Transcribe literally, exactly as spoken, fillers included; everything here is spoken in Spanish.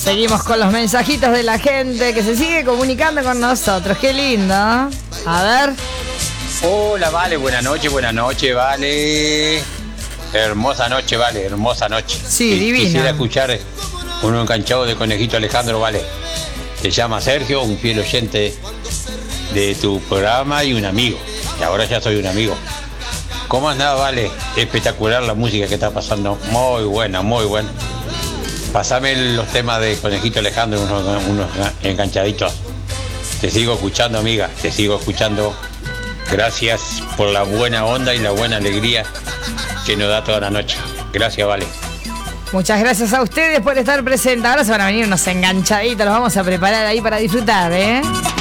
Seguimos con los mensajitos de la gente que se sigue comunicando con nosotros. Qué lindo. A ver. Hola, Vale, buenas noches, buenas noches, Vale. Hermosa noche, Vale, hermosa noche. Sí, Qu- divina. Quisiera escuchar uno enganchado de Conejito Alejandro, Vale. Se llama Sergio, un fiel oyente de tu programa y un amigo. Y ahora ya soy un amigo. ¿Cómo andás, Vale? Espectacular la música que está pasando. Muy buena, muy buena. Pasame los temas de Conejito Alejandro, unos, unos enganchaditos. Te sigo escuchando, amiga, te sigo escuchando. Gracias por la buena onda y la buena alegría que nos da toda la noche. Gracias, Vale. Muchas gracias a ustedes por estar presentes. Ahora se van a venir unos enganchaditos, los vamos a preparar ahí para disfrutar, ¿eh?